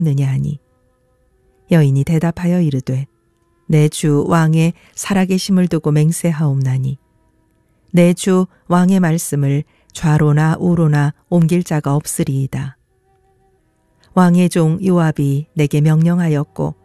없느냐 하니 여인이 대답하여 이르되 내 주 왕의 살아계심을 두고 맹세하옵나니 내 주 왕의 말씀을 좌로나 우로나 옮길 자가 없으리이다. 왕의 종 요압이 내게 명령하였고